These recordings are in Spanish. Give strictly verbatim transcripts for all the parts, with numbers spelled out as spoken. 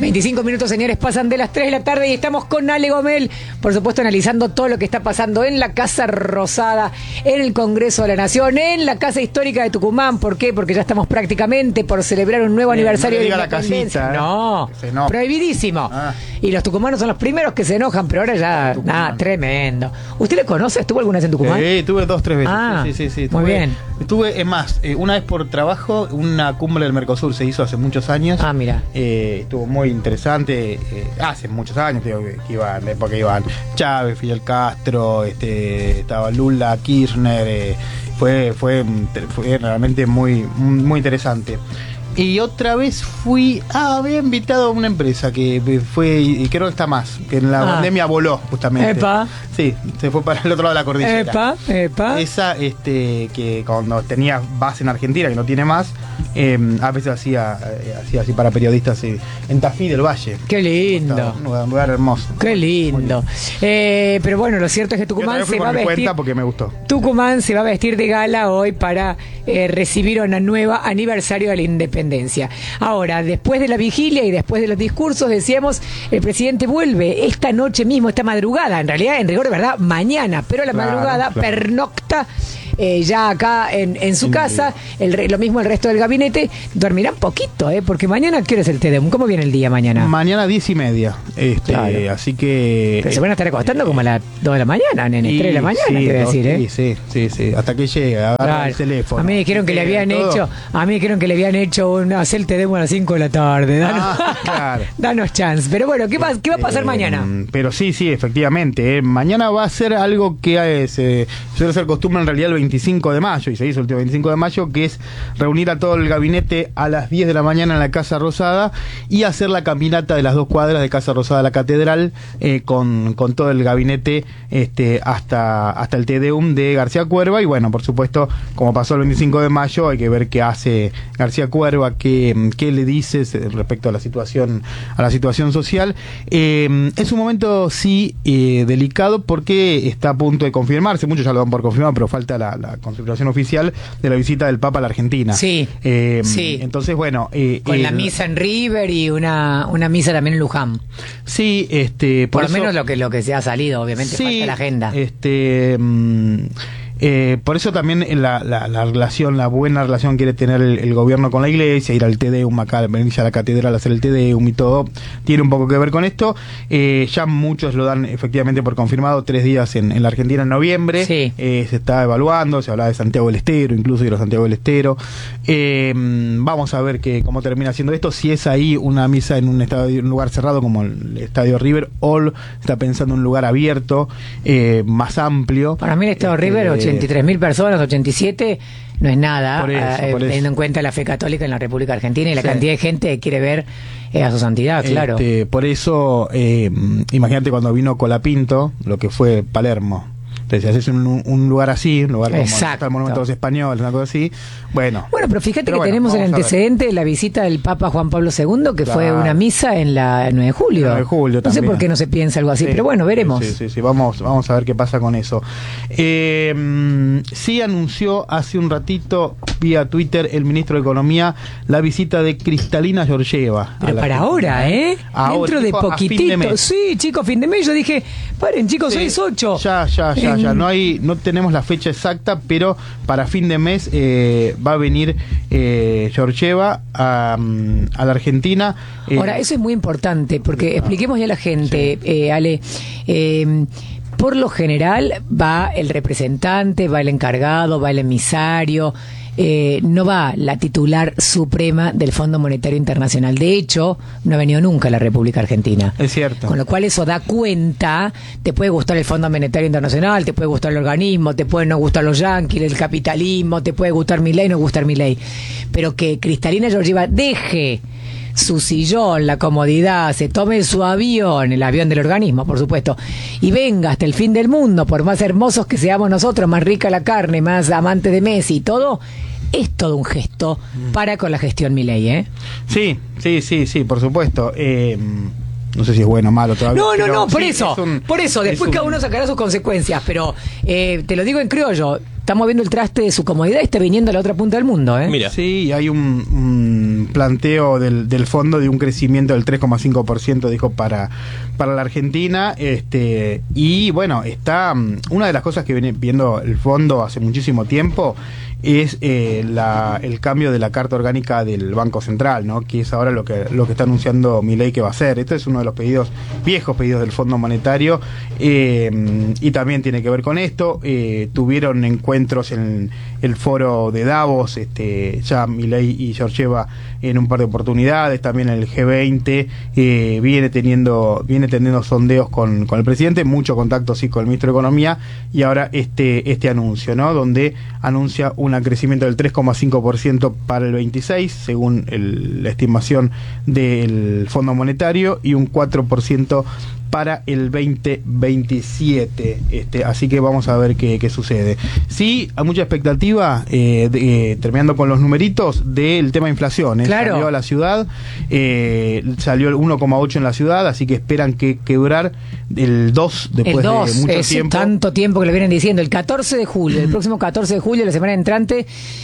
veinticinco minutos, señores, pasan de las tres de la tarde y estamos con Ale Gomel, por supuesto, analizando todo lo que está pasando en la Casa Rosada, en el Congreso de la Nación, en la Casa Histórica de Tucumán. ¿Por qué? Porque ya estamos prácticamente por celebrar un nuevo eh, aniversario no de la independencia. Casita, ¿eh? No, no, prohibidísimo. Ah. Y los tucumanos son los primeros que se enojan, pero ahora ya, nada, tremendo. ¿Usted le conoce? ¿Estuvo alguna vez en Tucumán? Sí, eh, estuve dos, tres veces. Ah, sí, sí, sí, muy estuve, bien. Estuve, es más, eh, una vez por trabajo, una cumbre del Mercosur se hizo hace muchos años. Ah, mira. Eh, estuvo muy interesante. Eh, hace muchos años, digo, que, que iban, de época iban Chávez, Fidel Castro, este, estaba Lula, Kirchner. Eh, fue, fue, fue realmente muy, muy interesante. Y otra vez fui, ah, había invitado a una empresa que fue, y creo que está más, que en la Ah. pandemia voló justamente. Epa. Sí, se fue para el otro lado de la cordillera. Epa, epa. Esa, este, que cuando tenía base en Argentina, que no tiene más, eh, a veces hacía, eh, hacía así para periodistas eh, en Tafí del Valle. Qué lindo. Un lugar, un lugar hermoso. Qué lindo. Eh, pero bueno, lo cierto es que Tucumán se va a vestir. Cuenta porque me gustó. Tucumán se va a vestir de gala hoy para eh, recibir una nueva aniversario de la independencia. Ahora, después de la vigilia y después de los discursos, decíamos, el presidente vuelve esta noche mismo, esta madrugada, en realidad, en rigor de verdad, mañana, pero a la Claro, madrugada claro. pernocta eh, ya acá en, en su Sí, casa, el, re- lo mismo el resto del gabinete. Dormirán poquito, ¿eh? Porque mañana, ¿qué hora es el Te Deum? ¿Cómo viene el día mañana? Mañana diez y media. Este, Claro. Así que. Pero se van a estar acostando como a las dos de la mañana, nene, Y tres de la mañana, sí, te voy a dos, decir, ¿eh? Sí, sí, sí, sí. Hasta que llegue, agarra Claro. el teléfono. A mí dijeron que le Eh, habían todo. hecho, a mí dijeron que le habían hecho un hacer el Te Deum a las cinco de la tarde. Danos, Ah, claro. danos chance. Pero bueno, ¿qué va, qué va a pasar Eh, mañana? Pero sí, sí, efectivamente. eh. Mañana va a ser algo que eh, se suele ser costumbre en realidad el veinticinco de mayo, y se hizo el último veinticinco de mayo, que es reunir a todo el gabinete a las diez de la mañana en la Casa Rosada y hacer la caminata de las dos cuadras de Casa Rosada a la Catedral eh, con, con todo el gabinete este, hasta, hasta el Te Deum de García Cuerva. Y bueno, por supuesto, como pasó el veinticinco de mayo, hay que ver qué hace García Cuerva, qué, qué le dice respecto a la situación, a la situación social. Eh, es un momento sí eh, delicado porque está a punto de confirmarse, muchos ya lo dan por confirmado, pero falta la, la confirmación oficial de la visita del Papa a la Argentina. Sí, Eh, sí. Entonces, bueno, eh, Con eh, la misa en River y una, una misa también en Luján. sí, este, Por, por, lo eso- menos lo que lo que se ha salido, obviamente, sí, falta la agenda. Este, mm, eh, por eso también la, la, la relación, la buena relación quiere tener el, el gobierno con la iglesia, ir al Te Deum acá, venirse a la catedral a hacer el Te Deum y todo, tiene un poco que ver con esto. Eh, ya muchos lo dan efectivamente por confirmado, tres días en, en la Argentina en noviembre. Sí. Eh, se está evaluando, se hablaba de Santiago del Estero, incluso de los Santiago del Estero. Eh, vamos a ver que, cómo termina siendo esto, si es ahí una misa en un estadio, un lugar cerrado como el Estadio River, o está pensando en un lugar abierto, eh, más amplio. Para mí el Estado Este, River, ochenta y tres mil personas, ochenta y siete, no es nada, Por eso, eh, por eso. teniendo en cuenta la fe católica en la República Argentina y la Sí. cantidad de gente que quiere ver eh, a su santidad, claro. Este, por eso, eh, imagínate cuando vino Colapinto, lo que fue Palermo. Entonces, si haces un, un lugar así, un lugar como Exacto. está el Monumento de los Españoles, una cosa así, bueno. Bueno, pero fíjate Pero que bueno, tenemos el vamos a ver. antecedente de la visita del Papa Juan Pablo segundo, que fue Claro. una misa en la el nueve de julio. nueve de julio no sé también. por qué no se piensa algo así, Sí, pero bueno, veremos. Sí, sí, sí, vamos, vamos a ver qué pasa con eso. Eh, mm, sí anunció hace un ratito vía Twitter el ministro de Economía la visita de Cristalina Georgieva. a Pero la para Argentina. ahora, ¿eh? Ahora, Dentro de dijo, a fin de poquitito. mes. Sí, chicos, fin de mes. Yo dije, paren, chicos, Sí, hoy es ocho. Ya, ya, ya, En- ya. No hay, no tenemos la fecha exacta, pero para fin de mes eh, va a venir eh, Georgieva a, mm, a la Argentina. Eh, Ahora, eso es muy importante, porque expliquemos ya a la gente, eh, Ale, eh, por lo general va el representante, va el encargado, va el emisario, eh, no va la titular suprema del Fondo Monetario Internacional. De hecho, no ha venido nunca a la República Argentina. Es cierto. Con lo cual eso da cuenta, te puede gustar el Fondo Monetario Internacional, te puede gustar el organismo, te pueden no gustar los yanquis, el capitalismo, te puede gustar Milei, no gustar Milei, pero que Cristalina Georgieva deje su sillón, la comodidad, se tome su avión, el avión del organismo, por supuesto, y venga hasta el fin del mundo, por más hermosos que seamos nosotros, más rica la carne, más amantes de Messi y todo, es todo un gesto para con la gestión Milei, ¿eh? Sí, sí, sí, sí, por supuesto. Eh, no sé si es bueno o malo todavía. No, no, pero no, por sí, eso, es un- por eso, es después un- cada uno sacará sus consecuencias, pero eh, te lo digo en criollo, está moviendo el traste de su comodidad y está viniendo a la otra punta del mundo, ¿eh? Mira. Sí, hay un, un planteo del, del fondo de un crecimiento del tres coma cinco por ciento, dijo, para, para la Argentina. Este, y bueno, está una de las cosas que viene viendo el fondo hace muchísimo tiempo es eh, la, el cambio de la carta orgánica del Banco Central, ¿no? Que es ahora lo que lo que está anunciando Milei que va a hacer. Este es uno de los pedidos, viejos pedidos del Fondo Monetario, eh, y también tiene que ver con esto. Eh, tuvieron encuentros en el foro de Davos, este, ya Milei y Georgieva en un par de oportunidades, también en el G veinte, eh, viene teniendo viene teniendo sondeos con, con el presidente, mucho contacto sí con el ministro de Economía, y ahora este este anuncio, ¿no? Donde anuncia un crecimiento del tres coma cinco por ciento para el veintiséis, según el, la estimación del Fondo Monetario, y un cuatro por ciento para el veinte veintisiete. Este, así que vamos a ver qué, qué sucede. Sí, hay mucha expectativa, eh, de, eh, terminando con los numeritos, del tema inflación. ¿eh? Claro. Salió a la ciudad, eh, salió el uno coma ocho en la ciudad, así que esperan que quebrar el dos después el dos, de mucho es tiempo. Tanto tiempo que lo vienen diciendo. El catorce de julio, el próximo catorce de julio, la semana entrante,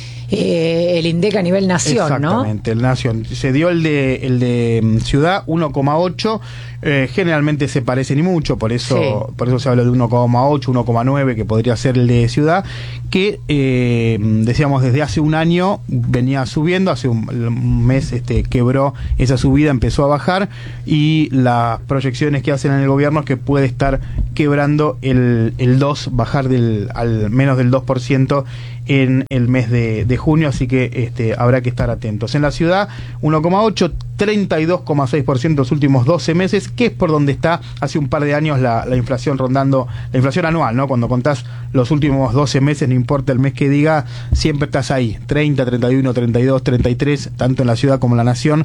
eh, el INDEC a nivel nación, ¿no? Exactamente, el nación. Se dio el de el de mm, ciudad uno coma ocho, eh, generalmente se parecen y mucho, por eso Sí. por eso se habla de uno coma ocho, uno coma nueve, que podría ser el de ciudad, que eh, decíamos desde hace un año venía subiendo, hace un, un mes este quebró esa subida, empezó a bajar, y las proyecciones que hacen en el gobierno es que puede estar quebrando el, el dos, bajar del al menos del dos por ciento en el mes de, de junio, así que este, habrá que estar atentos. En la ciudad, uno coma ocho, treinta y dos coma seis por ciento los últimos doce meses, que es por donde está hace un par de años la, la inflación rondando, la inflación anual, ¿no? Cuando contás los últimos doce meses, no importa el mes que diga, siempre estás ahí, treinta, treinta y uno, treinta y dos, treinta y tres, tanto en la ciudad como en la nación.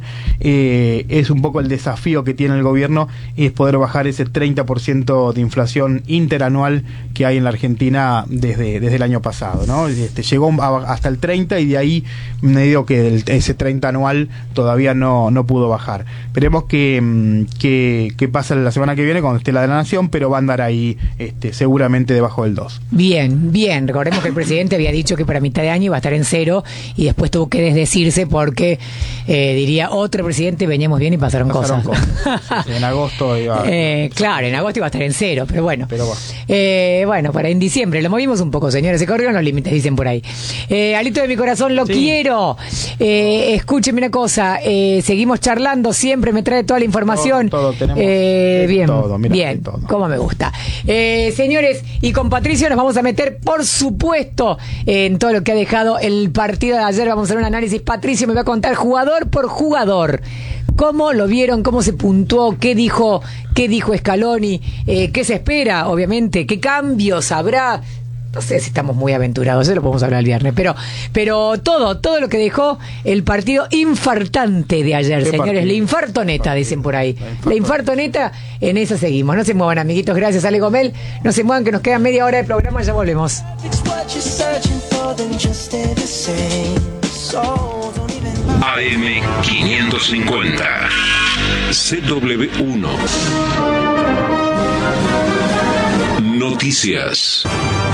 Eh, es un poco el desafío que tiene el gobierno, es poder bajar ese treinta por ciento de inflación interanual que hay en la Argentina desde, desde el año pasado, ¿no? Este, llegó a, hasta el treinta, y de ahí medio que el, ese treinta anual todavía no, no pudo bajar. Esperemos que, que, que pase la semana que viene cuando esté la de la nación, pero va a andar ahí este, seguramente debajo del dos. Bien, bien. Recordemos que el presidente había dicho que para mitad de año iba a estar en cero, y después tuvo que desdecirse porque eh, diría otro presidente, veníamos bien y pasaron, Pasaron cosas. cosas. Sí, en agosto iba. Eh, claro, en agosto iba a estar en cero, pero bueno. Pero bueno. Eh, bueno, para en diciembre lo movimos un poco, señores. Se corrieron los límites, dicen por ahí. Eh, Alito de mi corazón, lo Sí. quiero. Eh, escúcheme una cosa. Eh, seguimos charlando, siempre me trae toda la información. Todo, todo tenemos eh, de bien, todo, mirá, bien, de todo. como me gusta. Eh, señores, y con Patricio nos vamos a meter, por supuesto, en todo lo que ha dejado el partido de ayer. Vamos a hacer un análisis. Patricio me va a contar jugador por jugador. ¿Cómo lo vieron? ¿Cómo se puntuó? ¿Qué dijo, qué dijo Scaloni? Eh, ¿Qué se espera, obviamente? ¿Qué cambios habrá? No sé si estamos muy aventurados, eso lo podemos hablar el viernes, pero pero todo, todo lo que dejó el partido infartante de ayer, ¿Qué señores. partido? La infartoneta, dicen por ahí. infartoneta. La infartoneta, en esa seguimos. No se muevan, amiguitos. Gracias, Ale Gomel. No se muevan, que nos queda media hora de programa, ya volvemos. A M quinientos cincuenta, C W uno. Noticias.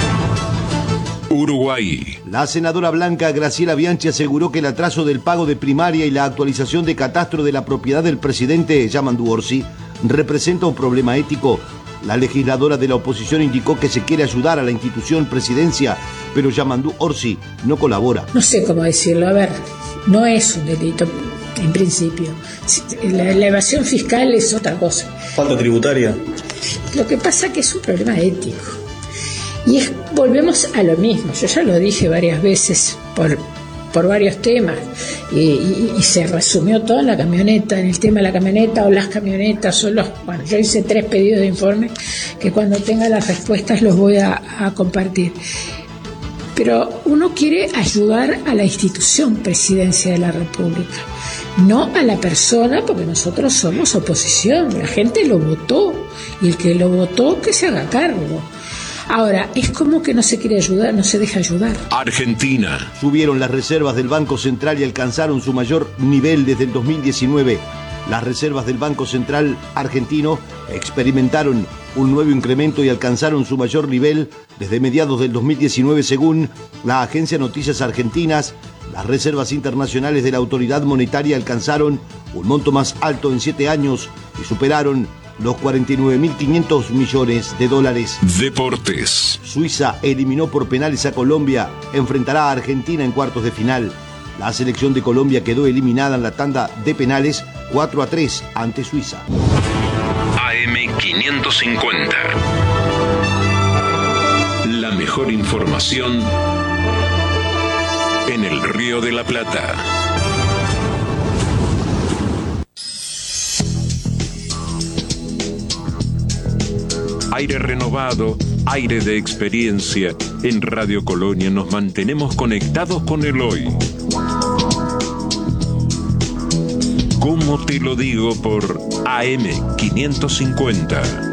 Uruguay. La senadora blanca Graciela Bianchi aseguró que el atraso del pago de primaria y la actualización de catastro de la propiedad del presidente Yamandu Orsi representa un problema ético. La legisladora de la oposición indicó que se quiere ayudar a la institución presidencia, pero Yamandu Orsi no colabora. No sé cómo decirlo, a ver, no es un delito en principio. La, la evasión fiscal es otra cosa. Falta tributaria. Lo que pasa es que es un problema ético. Y es, volvemos a lo mismo. Yo ya lo dije varias veces por, por varios temas. Y, y, y se resumió todo en la camioneta, en el tema de la camioneta o las camionetas o los... Bueno, yo hice tres pedidos de informe que cuando tenga las respuestas los voy a, a compartir. Pero uno quiere ayudar a la institución Presidencia de la República, no a la persona, porque nosotros somos oposición, la gente lo votó, y el que lo votó que se haga cargo. Ahora, es como que no se quiere ayudar, no se deja ayudar. Argentina. Subieron las reservas del Banco Central y alcanzaron su mayor nivel desde el dos mil diecinueve. Las reservas del Banco Central argentino experimentaron un nuevo incremento y alcanzaron su mayor nivel desde mediados del dos mil diecinueve, según la agencia Noticias Argentinas. Las reservas internacionales de la autoridad monetaria alcanzaron un monto más alto en siete años y superaron los cuarenta y nueve mil quinientos millones de dólares. Deportes. Suiza eliminó por penales a Colombia, enfrentará a Argentina en cuartos de final. La selección de Colombia quedó eliminada en la tanda de penales cuatro a tres ante Suiza. A M quinientos cincuenta. La mejor información en el Río de la Plata. Aire renovado, aire de experiencia. En Radio Colonia nos mantenemos conectados con el hoy. ¿Cómo te lo digo? Por A M quinientos cincuenta.